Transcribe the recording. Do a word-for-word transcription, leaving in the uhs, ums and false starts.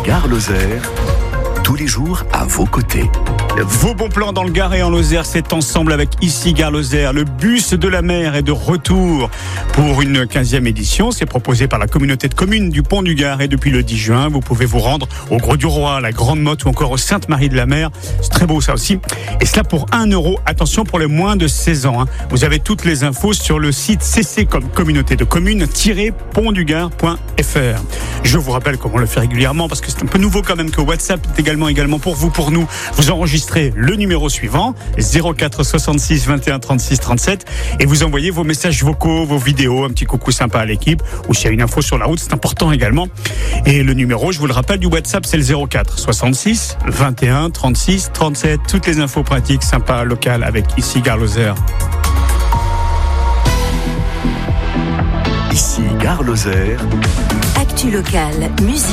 Gare Lozère, tous les jours à vos côtés. Vos bons plans dans le Gard et en Lozère, c'est ensemble avec Ici Gare Lozère. Le bus de la mer est de retour pour une quinzième édition. C'est proposé par la communauté de communes du Pont du Gard et depuis le dix juin, vous pouvez vous rendre au Gros du Roi, la Grande Motte ou encore au Sainte-Marie-de-la-Mer. C'est très beau ça aussi. Et cela pour un euro. Attention pour les moins de seize ans. Hein. Vous avez toutes les infos sur le site c c comme communauté de communes pont du gard point f r. Je vous rappelle comment on le fait régulièrement parce que c'est un peu nouveau quand même que WhatsApp est également, également pour vous, pour nous. Vous enregistrez le numéro suivant, zéro quatre soixante-six vingt et un trente-six trente-sept, et vous envoyez vos messages vocaux, vos vidéos, un petit coucou sympa à l'équipe, ou s'il y a une info sur la route, c'est important également. Et le numéro, je vous le rappelle, du WhatsApp, c'est le zéro quatre soixante-six vingt et un trente-six trente-sept. Toutes les infos pratiques, sympas, locales, avec Ici Gare Lozère. Ici Gare Lozère. Actu locale, musique.